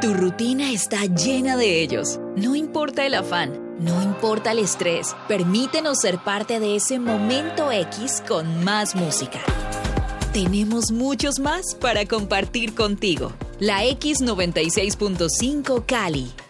Tu rutina está llena de ellos. No importa el afán, no importa el estrés, permítenos ser parte de ese momento X con más música. Tenemos muchos más para compartir contigo. La X96.5 Cali.